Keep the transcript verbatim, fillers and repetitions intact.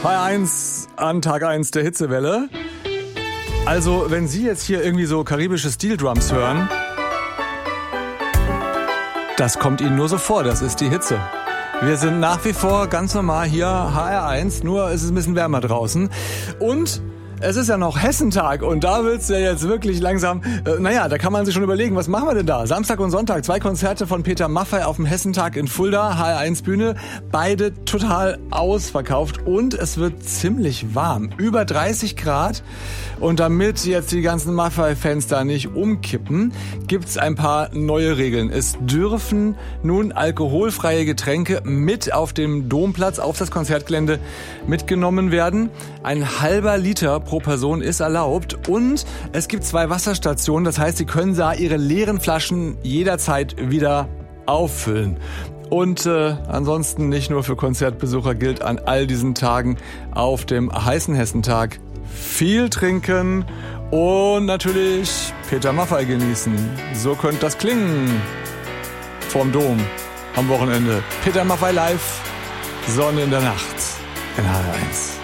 H R eins an Tag eins der Hitzewelle. Also, wenn Sie jetzt hier irgendwie so karibische Steel Drums hören, das kommt Ihnen nur so vor, das ist die Hitze. Wir sind nach wie vor ganz normal hier H R eins, nur ist es ein bisschen wärmer draußen. Und es ist ja noch Hessentag und da wird's ja jetzt wirklich langsam, äh, naja, da kann man sich schon überlegen, was machen wir denn da? Samstag und Sonntag, zwei Konzerte von Peter Maffay auf dem Hessentag in Fulda, H R eins Bühne, beide total ausverkauft und es wird ziemlich warm, über dreißig Grad. Und damit jetzt die ganzen Maffay-Fans da nicht umkippen, gibt's ein paar neue Regeln. Es dürfen nun alkoholfreie Getränke mit auf dem Domplatz, auf das Konzertgelände mitgenommen werden. Ein halber Liter pro Person ist erlaubt und es gibt zwei Wasserstationen, das heißt, Sie können da Ihre leeren Flaschen jederzeit wieder auffüllen. Und äh, ansonsten nicht nur für Konzertbesucher gilt an all diesen Tagen auf dem heißen Hessentag viel trinken und natürlich Peter Maffay genießen. So könnte das klingen vorm Dom am Wochenende. Peter Maffay live, Sonne in der Nacht in H R eins.